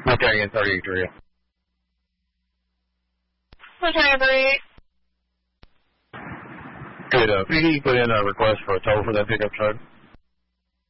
Lieutenant 38-3. Lieutenant 38. Could PD put in a request for a tow for that pickup truck?